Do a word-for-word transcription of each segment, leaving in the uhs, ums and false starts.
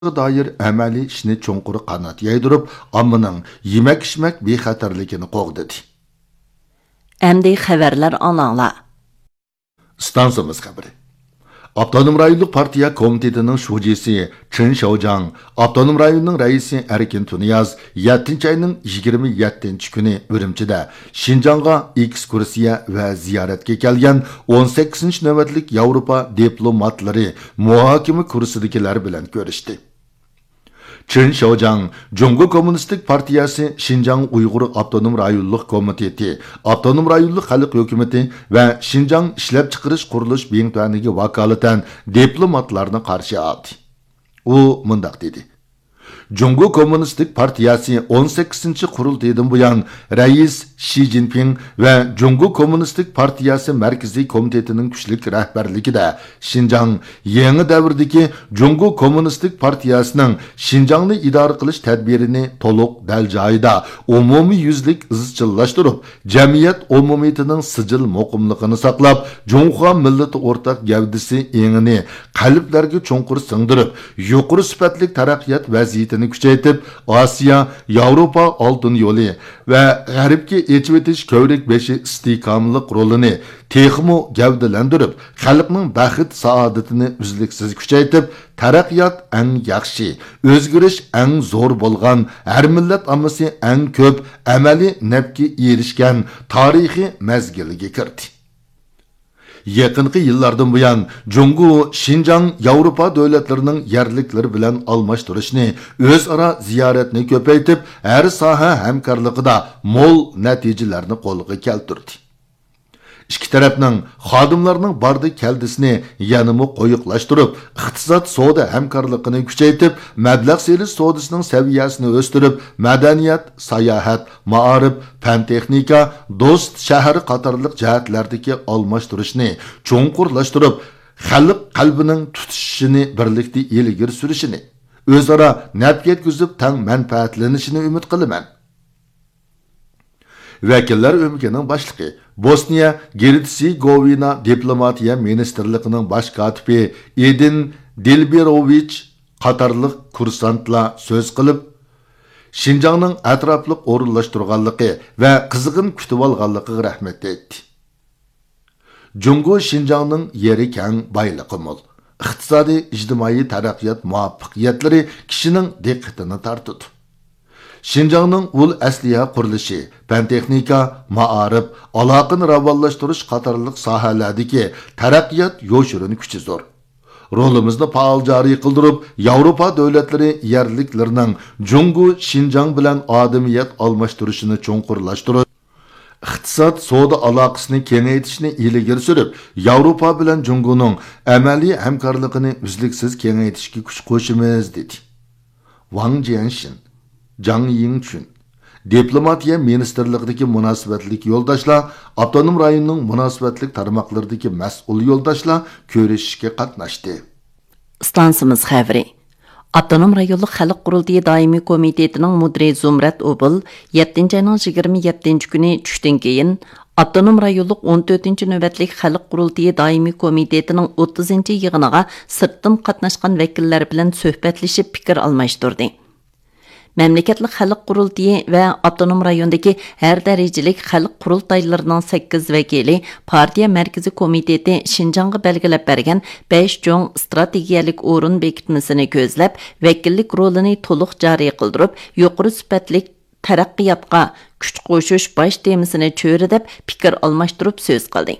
dair amaliy ishni cho'nqur qanot yaydirib, ommaning yemak-ichmak bexatarligini qo'g'didi. Endi xabarlar alanglar. Stansiyamiz xabari. Avtonom rayonluq partiya komitetining shujisi Chen Xiaojang, avtonom rayonning raisi Erkin Tuniyaz yettinchi ayning yigirma yettinchi kuni Urumchida Xinjiangga ekskursiya va ziyoratga kelgan o'n sakkizinchi navbatlik Yevropa diplomatlari muhokama kursidagilar bilan ko'rishdi. Chen Xiaojang, Jungo Kommunistik Partiyasi Xinjiang Uyg'ur Avtonom rayonluq komiteti, Avtonom rayonluq xalq hukumati va Xinjiang ishlab chiqarish qurilish buyumlariga vakolatan diplomatlarni qarshi oldi. U mundaq dedi: Jungo Kommunistik Partiyasi o'n sakkizinchi qurultaydan buyon rais Xi Jinping va Jungo Kommunistik Partiyasi Markaziy komitetining kuchli rahbarligida Xinjiang yangi davrdagi Jungo Kommunistik Partiyasining Xinjiangni idora qilish tadbirini to'liq dal joyida umumiy yuzlik izchillashtirib, jamiyat umumiyatining sijil muqimligini saqlab, Junxo millati o'rtaq gavdisi engini qalblarga cho'nqur singdirib, yuqori sifatli taraqqiyot vaziyatini kuchaytirib, Osiyo, Yevropa oltin yo'li va g'arbga echib o'tish ko'rik beshi istiqomlik rolini texmo gavdalantirib, xalqning baxt saodatini uzluksiz kuchaytirib, taraqqiyot eng yaxshi, o'zgarish eng zo'r bo'lgan, har millat ammasi eng ko'p amaliy nafga erishgan tarixiy mazgilga kirdi. Yaqinqi yillardan buyon Jungo Xinjiang Yevropa davlatlarining yerliklari bilan almashtirishni, o'zaro ziyoratni ko'paytirib, har soha hamkorligida mo'l natijalarni qo'lga keltirdi. İki tarafning xodimlarining bardi keldisini yanımı qo'yiqlashtirib, iqtisod savdo hamkorligini kuchaytirib, mablag' selish savdosining saviyasini o'stirib, madaniyat, sayohat, ma'arif, fan texnika, do'st shahri qatorliq jihatlardagi almashtirishni cho'nqurlashtirib, xalq qalbining tutishini birlikda ilgari surishini, o'zaro naf yetkazib tang manfaatlanishini umid qilaman. Vakillar ömrükenin başlığı, Bosniya Herzegovina Diplomatiya Ministerliğinin baş katibi Edin Dilberovic qatarlıq kursantla söz qilib, Xinjiangning atrofliq o'rinlashtirganligi va qizg'in kutib olganligiga rahmat aytdi. Jungo Xinjiangning yeri keng, boyligi mo'l. Iqtisodiy, ijtimoiy taraqqiyot muvaffaqiyatlari kishining diqqatini tortdi. Xinjiangning ul asliya qurilishi, fan texnika, ma'arif, aloqani rivojlantirish qatorliq sohalardagi taraqqiyot yo'shirini kuchi zo'r. Rolimizni faol joriy qildirib, Yevropa davlatlari yerliklarining Jungo Xinjiang bilan odamiyat almashtirishini cho'nqurlashtirib, iqtisod savdo aloqasini kengaytirishni ilgari surib, Yevropa bilan Jungoning amaliy hamkorligini uzluksiz kengaytirishga kuch qo'shamiz dedi. Wang Jianshin, Zhang Yingchun, Diplomatiya Ministerliğidagi munosabatlik yo'ldoshlar, avtonom rayonning munosabatlik tarmoqlaridagi mas'ul yo'ldoshlar ko'rishishga qatnashdi. Stansimiz xabari. Avtonom rayonluq xalq qurultiyi doimiy komitetining mudiri Zumrat Obul yettinchi ayning yigirma yettinchi kuni tushdan keyin Avtonom rayonluq o'n to'rtinchi navbatlik xalq qurultiyi doimiy komitetining o'ttizinchi yig'iniga sirtdan qatnashgan vakillar bilan suhbatlashib fikr almashtirdi. Memleketlik xalq qurultiyi va avtonom rayondagi har darajalik xalq qurultaylarining sakkiz vakili partiya markaziy komiteti Xinjiangga belgilab bergan besh cho'ng strategiyalik o'rin bekitmasini ko'zlab, vakillik rolini to'liq joriy qildirib, yuqori sifatli taraqqiyotga kuch qo'shish bosh temasini cho'ridib, fikr almashtirib so'z qildi.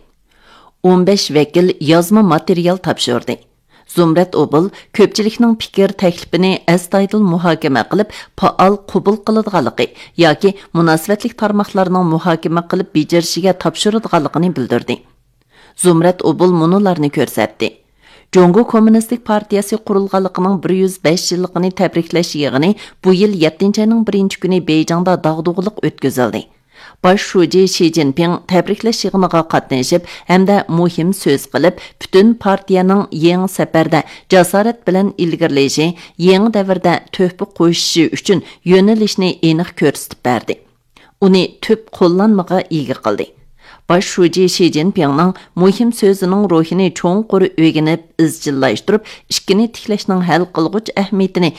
o'n besh vakil yozma material topshirdi. Zumrat Obul ko'pchilikning fikr taklifini astoydil muhokama qilib, faol qabul qiladiganligi yoki munosabatlik tarmoqlarning muhokama qilib bejirishiga topshiradiganligini bildirdi. Zumrat Obul munolarni ko'rsatdi. Jungo Kommunistik Partiyasi qurilganligining bir yuz besh yilligini tabriklash yig'ini bu yil yettinchi ayning birinchi kuni Beijingda dag'dug'iliq o'tkazildi. Baş Şuji Xi Jinping təbriklash yig'iniga qatnashib hamda muhim so'z qilib, butun partiyaning yangi safarda jasorat bilan ilgirlashi, yangi davrda to'hfa qo'shishi uchun yo'nalishni aniq ko'rsatib berdi. Uni tüp qo'llanmaga ega qildi. baş şuji Xi Jinpingning muhim so'zining ruhini cho'nqur o'rganib, izchillashtirib, ishkini tiklashning hal qilg'uch ahamiyatini